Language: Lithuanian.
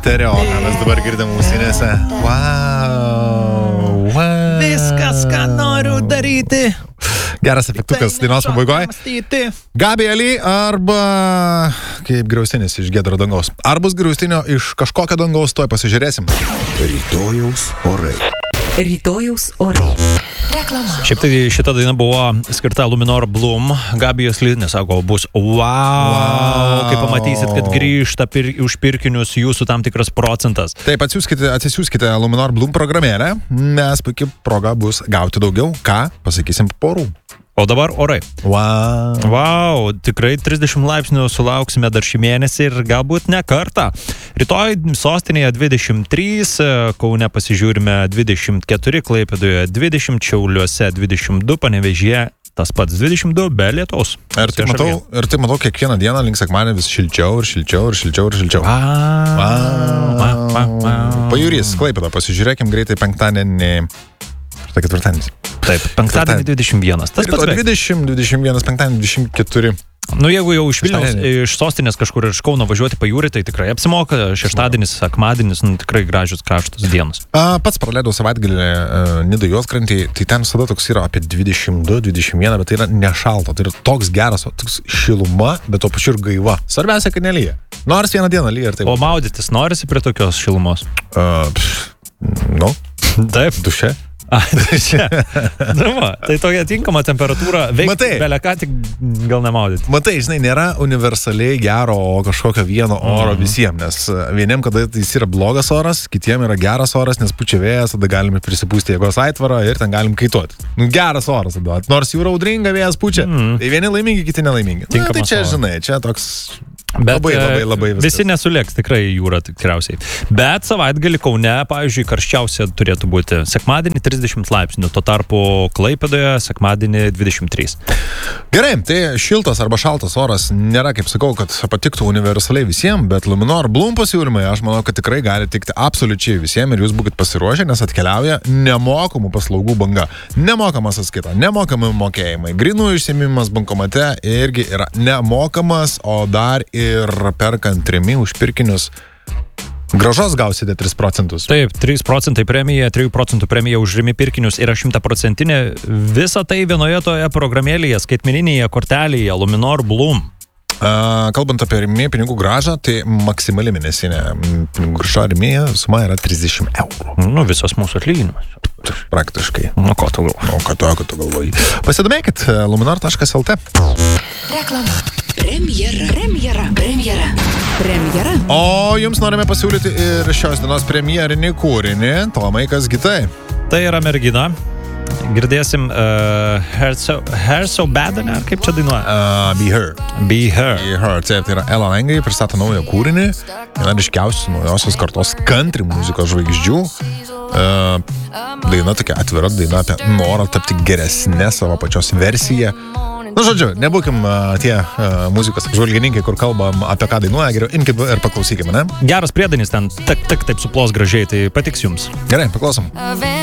stereo, ką mes dabar girdim ausinėse. Wow. Viskas, ką noriu daryti. Geras efektukas dainos pabaigoje. Gabi Ali arba kaip griaustinis iš giedro dangaus. Ar bus griaustinio iš kažkokio dangaus, tuoj pasižiūrėsim. Rytojaus orai. Rytojaus orai. Reklama. Šiaip tai šita daina buvo skirta Luminor Bloom. Gabijos Lidnė sako, bus wow, kai pamatysit, kad grįžta už pirkinius jūsų tam tikras procentas. Taip, atsisiųskite Luminor Bloom programėlę, nes puikiai proga bus gauti daugiau, ką pasakysim porų. O dabar orai. Wow, tikrai 30 laipsnių sulauksime dar šį mėnesį ir galbūt ne kartą. Rytoj sostinėje 23, Kaune pasižiūrime 24, Klaipėdoje 20, Šiauliuose 22, Panevėžyje tas pats 22, be lietaus. Ir tai matau kiekvieną dieną link sekmadienį vis šilčiau ir šilčiau ir šilčiau ir šilčiau. Pajūrys, Klaipėda, pasižiūrėkim greitai penktadienį. Tai ketvirtadienis. Taip, penktadienį 21. Tas pats 20, 21, penktadienį 24. Nu, jeigu jau iš Vilniaus, iš sostinės kažkur iš Kauno važiuoti pajūrį, tai tikrai apsimoka. Šeštadienis, sekmadienis, tikrai gražios karštos dienos. Pats praleidau savaitgalį Nido Juodkrantį, tai ten visada toks yra apie 22, 21, bet tai yra nešalta. Tai yra toks geras, toks šiluma, bet to pačiu ir gaiva. Svarbiausia, kad nelyja. Nors vieną dieną lyja ir taip. O maudytis norisi prie tokios šilumos? Taip, duše. Tai tokia tinkama temperatūra veikti beleką, tik gal nemaudyti. Matai, žinai, nėra universaliai gero kažkokio vieno oro visiems, nes vieniem, kada jis yra blogas oras, kitiem yra geras oras, nes pučia vėjas, tada galime prisipūsti jėgos aitvarą ir ten galim kaituoti. Geras oras tada, nors jūra audringa, vėjas pučia, tai vieni laimingi, kiti nelaimingi. Tai čia, žinai, čia toks... Bet labai viskas. Visi nesulėks tikrai jūra tikriausiai. Bet savaitgalį Kaune, pavyzdžiui, karščiausia turėtų būti sekmadienį 30 laipsnių, tuo tarpu Klaipėdoje sekmadienį 23. Gerai, tai šiltas arba šaltas oras nėra, kaip sakau, kad patiktų universaliai visiems, bet Luminor Bloom pasiūlymai, aš manau, kad tikrai gali tikti absoliučiai visiems ir jūs būkit pasiruošę, nes atkeliauja nemokamų paslaugų banga. Nemokamas atskaita, nemokami mokėjimai, grynų išsiėmimas bankomate irgi yra nemokamas, o dar ir perkant Rimi už pirkinius grąžos gausite 3%. Taip, 3% premija, 3% premija už Rimi pirkinius yra 100%. Visa tai vienoje toje programėlėje, skaitmeninėje kortelėje Luminor Bloom. Kalbant apie Rimi pinigų grąžą, tai maksimali mėnesinė pinigų grąža Rimi suma yra 30 eurų. Nu, visas mūsų atlyginimas. Praktiškai. Nu, ko tu galvoji? Ką tu galvoji? Pasidomėkit luminor.lt. Reklama. Premjera. O jums norime pasiūlyti ir šios dienos premjerinį kūrinį. Tomai, kas gitai? Tai yra mergina. Girdėsim Her So Bad, ne? Kaip čia dainuoja? Be Her. Tai yra Ella Langley pristato naują kūrinį. Viena ryškiausių naujosios kartos country muzikos žvaigždžių. Daina tokia atvira daina apie norą tapti geresnė savo pačios versiją. Nu, žodžiu, nebūkim tie muzikos apžvalgininkai, kur kalbam apie ką dainuoja, geriau imkit ir paklausykime, ne? Geras priedainis ten, taip suplos gražiai, tai patiks jums. Gerai, paklausom.